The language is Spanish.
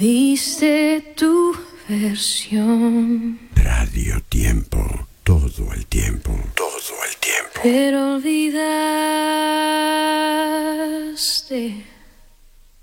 diste tu versión. Radio Tiempo, todo el tiempo, todo el tiempo. Pero olvidaste